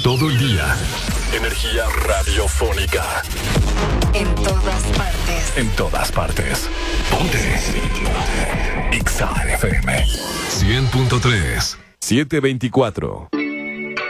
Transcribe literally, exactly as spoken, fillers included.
Todo el día. Energía radiofónica. En todas partes. En todas partes. Ponte. X A F M. cien punto tres. siete veinticuatro.